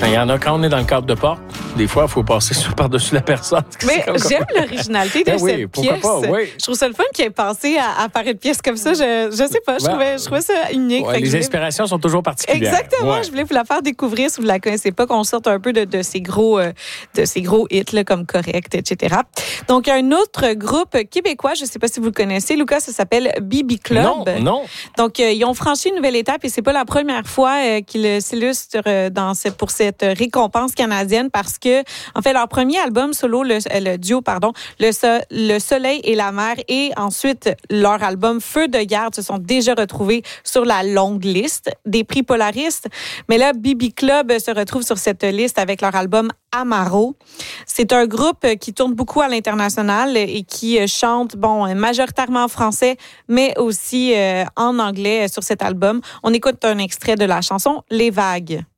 il y en a quand on est dans le cadre de porte. Des fois, il faut passer par-dessus la personne. Mais j'aime l'originalité de cette pièce. Pas, oui. Je trouve ça le fun qu'il ait pensé à faire une pièce comme ça. Je sais pas, je trouvais ça unique. Ouais, les inspirations sont toujours particulières. Exactement. Ouais. Je voulais vous la faire découvrir si vous ne la connaissez pas, qu'on sorte un peu de ces gros hits là, comme Correct, etc. Donc, un autre groupe québécois, je ne sais pas si vous le connaissez, Lucas, ça s'appelle BB Club. Non. Donc, ils ont franchi une nouvelle étape et c'est pas la première fois qu'ils s'illustrent pour cette récompense canadienne parce que, en fait, leur premier album solo, le duo, Le Soleil et la Mer, et ensuite leur album Feu de garde se sont déjà retrouvés sur la longue liste des prix Polaris. Mais là, BB Club se retrouve sur cette liste avec leur album Amaro. C'est un groupe qui tourne beaucoup à l'international et qui chante, majoritairement en français, mais aussi en anglais sur cet album. On écoute un extrait de la chanson Les Vagues.